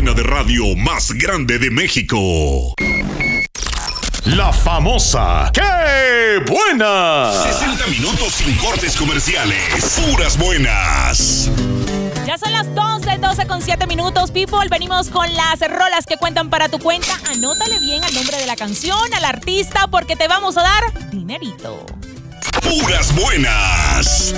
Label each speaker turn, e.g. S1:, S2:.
S1: cadena de radio más grande de México. La famosa ¡Qué buena! 60 minutos sin cortes comerciales. Puras buenas.
S2: Ya son las 12:07 minutos, people. Venimos con las rolas que cuentan para tu cuenta. Anótale bien al nombre de la canción, al artista, porque te vamos a dar dinerito.
S1: Puras buenas.